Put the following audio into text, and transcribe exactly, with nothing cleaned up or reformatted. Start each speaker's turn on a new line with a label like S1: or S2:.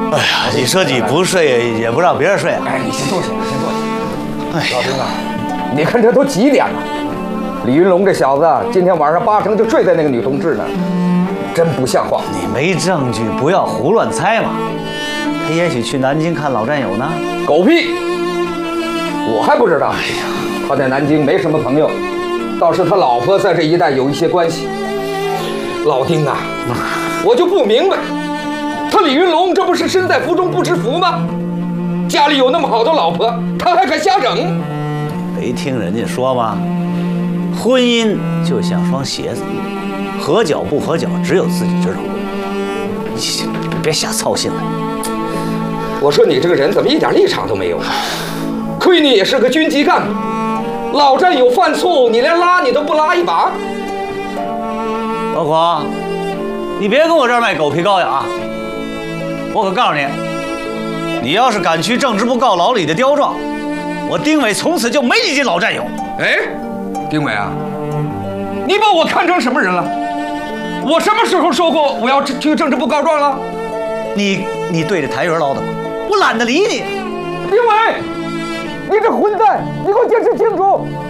S1: 哎呀，你说你不睡也不让别人睡啊？
S2: 哎，你先坐下，先坐下。哎，老丁啊，你看这都几点了？李云龙这小子今天晚上八成就睡在那个女同志那儿，真不像话。
S1: 你没证据，不要胡乱猜嘛。他也许去南京看老战友呢。
S2: 狗屁！我还不知道。哎呀，他在南京没什么朋友，倒是他老婆在这一带有一些关系。老丁啊，我就不明白，他李云龙这不是身在福中不知福吗？家里有那么好的老婆，他还敢瞎整？
S1: 没听人家说吗？婚姻就像双鞋子，合脚不合脚，只有自己知道。你别瞎操心了。
S2: 我说你这个人怎么一点立场都没有？亏你也是个军级干部，老战友犯错，你连拉你都不拉一把。
S1: 老孔，你别跟我这儿卖狗皮膏药啊！我可告诉你，你要是敢去政治部告老李的刁状，我丁伟从此就没你这老战友。
S2: 哎，丁伟啊，你把我看成什么人了？我什么时候说过我要去政治部告状了？
S1: 你你对着台阶唠叨，我懒得理你。
S2: 丁伟，你这混蛋，你给我解释清楚！